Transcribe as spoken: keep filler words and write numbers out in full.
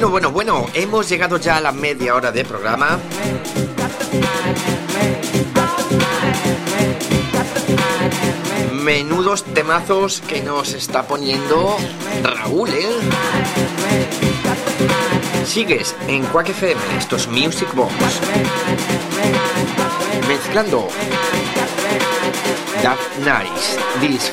Bueno, bueno, bueno, hemos llegado ya a la media hora de programa. Menudos temazos que nos está poniendo Raúl, ¿eh? Sigues en Quack F M, esto es Music Box. Mezclando That Nice, This